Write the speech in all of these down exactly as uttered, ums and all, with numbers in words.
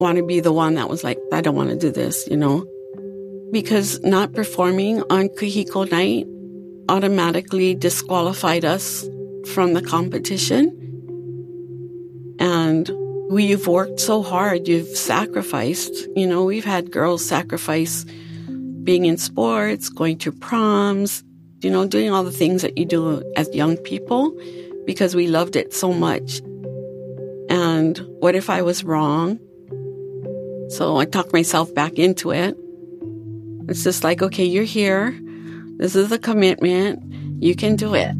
want to be the one that was like, I don't want to do this, you know? Because not performing on Kahiko night automatically disqualified us from the competition. And we've worked so hard, you've sacrificed. You know, we've had girls sacrifice being in sports, going to proms, you know, doing all the things that you do as young people because we loved it so much. And what if I was wrong? So I talked myself back into it. It's just like, okay, you're here. This is a commitment. You can do it.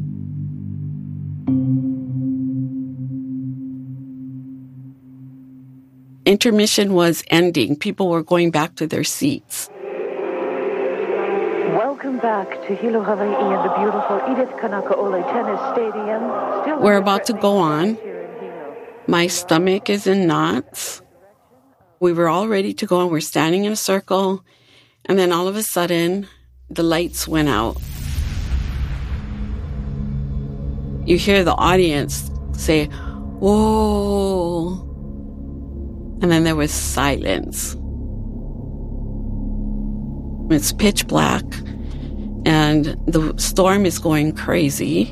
Intermission was ending. People were going back to their seats. Welcome back to Hilo, Hawaii and the beautiful Edith Kanakaole Tennis Stadium. Still We're about to go on. My stomach is in knots. We were all ready to go, and we're standing in a circle. And then all of a sudden, the lights went out. You hear the audience say, whoa. And then there was silence. It's pitch black, and the storm is going crazy.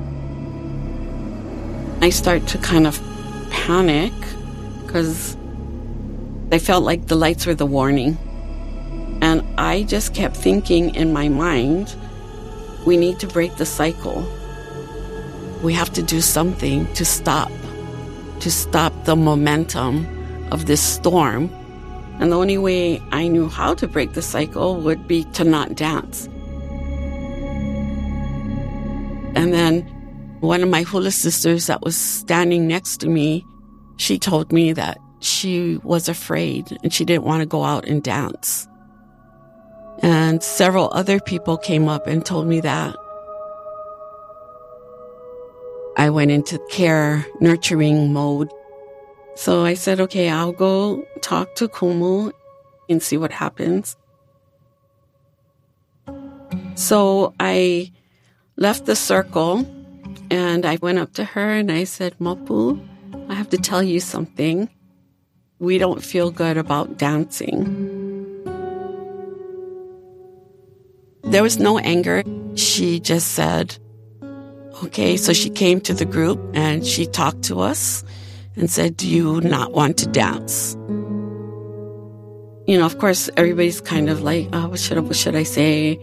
I start to kind of panic because I felt like the lights were the warning. And I just kept thinking in my mind, we need to break the cycle. We have to do something to stop, to stop the momentum of this storm. And the only way I knew how to break the cycle would be to not dance. And then one of my hula sisters that was standing next to me, she told me that she was afraid and she didn't want to go out and dance. And several other people came up and told me that. I went into care, nurturing mode. So I said, okay, I'll go talk to Kumu and see what happens. So I left the circle and I went up to her and I said, Mopu, I have to tell you something. We don't feel good about dancing. There was no anger. She just said, okay, so she came to the group and she talked to us and said, do you not want to dance? You know, of course, everybody's kind of like, oh, what should I, what should I say?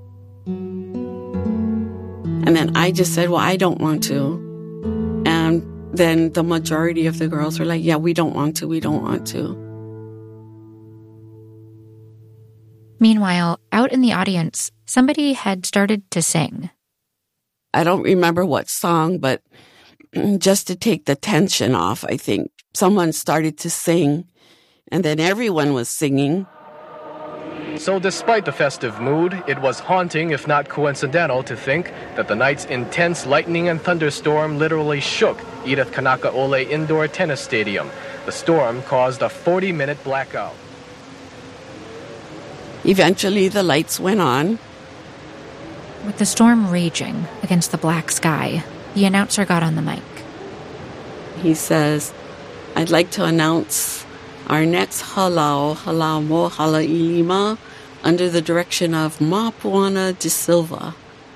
And then I just said, well, I don't want to. And then the majority of the girls were like, yeah, we don't want to, we don't want to. Meanwhile, out in the audience, somebody had started to sing. I don't remember what song, but just to take the tension off, I think. Someone started to sing, and then everyone was singing. So despite the festive mood, it was haunting, if not coincidental, to think that the night's intense lightning and thunderstorm literally shook Edith Kanakaole Indoor Tennis Stadium. The storm caused a forty-minute blackout. Eventually, the lights went on. With the storm raging against the black sky, the announcer got on the mic. He says, I'd like to announce our next halau, halau mo halailima, under the direction of Mapuana de Silva.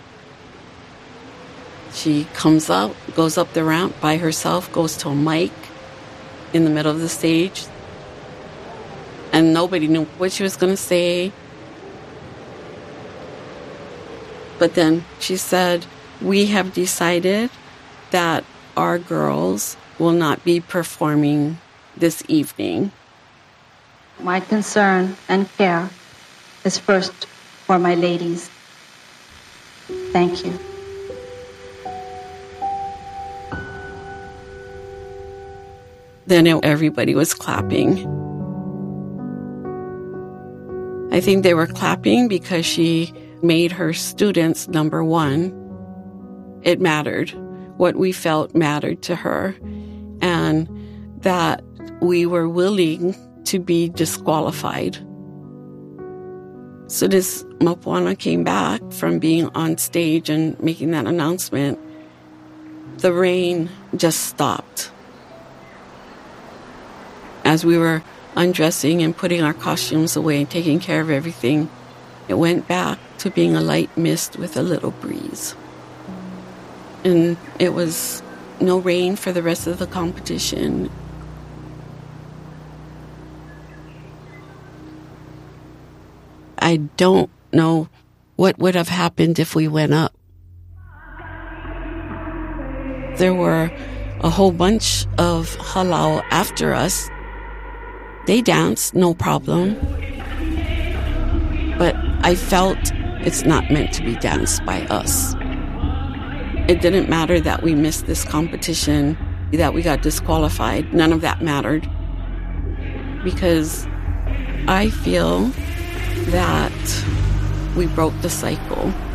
She comes out, goes up the ramp by herself, goes to a mic in the middle of the stage, and nobody knew what she was going to say. But then she said, we have decided that our girls will not be performing this evening. My concern and care is first for my ladies. Thank you. Then everybody was clapping. I think they were clapping because she made her students number one. It mattered. What we felt mattered to her. And that we were willing to be disqualified. As soon as Mapuana came back from being on stage and making that announcement, the rain just stopped. as we were undressing and putting our costumes away and taking care of everything, it went back to being a light mist with a little breeze. And it was no rain for the rest of the competition. I don't know what would have happened if we went up. There were a whole bunch of halau after us. They danced, no problem. But I felt it's not meant to be danced by us. It didn't matter that we missed this competition, that we got disqualified. None of that mattered. Because I feel that we broke the cycle.